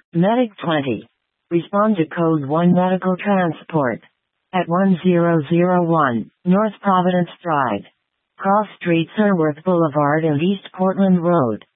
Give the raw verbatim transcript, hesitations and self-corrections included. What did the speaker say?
Medic twenty. Respond to Code one Medical Transport. At one zero zero one, North Providence Drive. Cross Street Sirworth Boulevard and East Portland Road.